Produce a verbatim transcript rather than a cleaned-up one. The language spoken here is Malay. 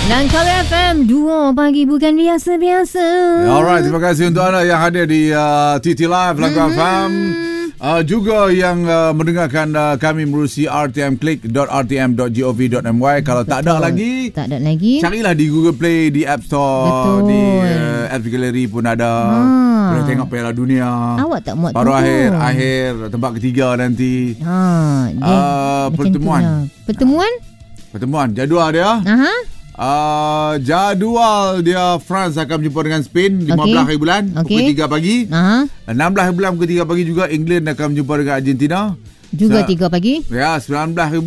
Dan Color F M dua pagi bukan biasa-biasa. Alright, terima kasih untuk anda yang ada di uh, T T Live Lagu mm-hmm. F M. Uh, juga yang uh, mendengarkan uh, kami melalui r t m click dot r t m dot gov dot m y. Kalau Betul. tak ada lagi, tak ada lagi, carilah di Google Play, di App Store, Betul. di uh, App Gallery pun ada. Ha. Boleh tengok Piala Dunia. Awak tak muat baru tu. akhir akhir tempat ketiga nanti. Ha, uh, pertemuan. Pertemuan? Pertemuan jadual dia. Aha. Uh, jadual dia France akan berjumpa dengan Spain lima belas hari bulan okay. pukul tiga pagi. Aha. enam belas hari bulan pukul tiga pagi juga England akan berjumpa dengan Argentina. Juga tiga pagi. Ya, sembilan belas hari